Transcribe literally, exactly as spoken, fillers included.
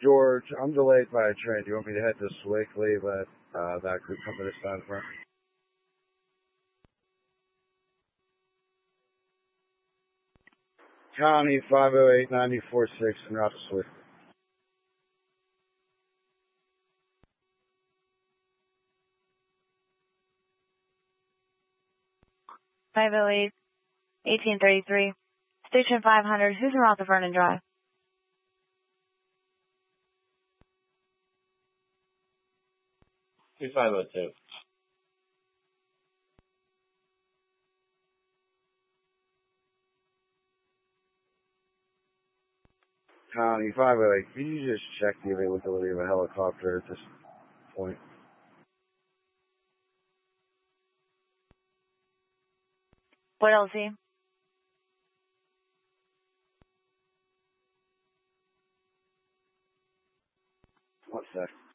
George, I'm delayed by a train. Do you want me to head to Swickley, let uh, that group come to this side front? County five oh eight nine four six and route to Swickley. five oh eight, eighteen thirty-three. Station five hundred. Who's in route to Vernon Drive? two five oh two. County five oh eight, can you just check the availability of a helicopter at this point? What L Z? One sec.